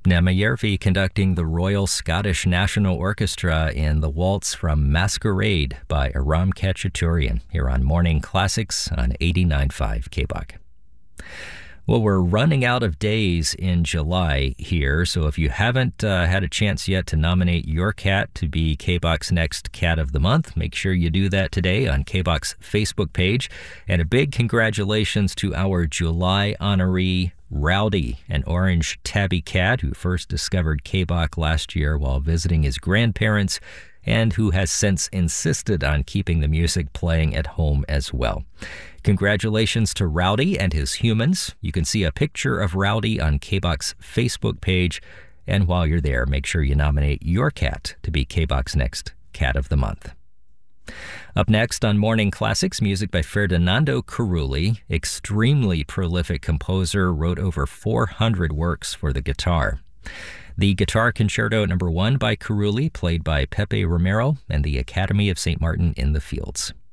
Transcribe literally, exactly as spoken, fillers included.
Namajärvi conducting the Royal Scottish National Orchestra in the waltz from Masquerade by Aram Khachaturian here on Morning Classics on eighty-nine point five K B O C. Well, we're running out of days in July here, so if you haven't uh, had a chance yet to nominate your cat to be K B O C's next Cat of the Month, make sure you do that today on K B O C's Facebook page. And a big congratulations to our July honoree, Rowdy, an orange tabby cat who first discovered K B O C last year while visiting his grandparents and who has since insisted on keeping the music playing at home as well. Congratulations to Rowdy and his humans. You can see a picture of Rowdy on K B O C's Facebook page. And while you're there, make sure you nominate your cat to be K B O C's next Cat of the Month. Up next on Morning Classics, music by Ferdinando Carulli, extremely prolific composer, wrote over four hundred works for the guitar. The Guitar Concerto Number One by Carulli, played by Pepe Romero and the Academy of Saint Martin in the Fields.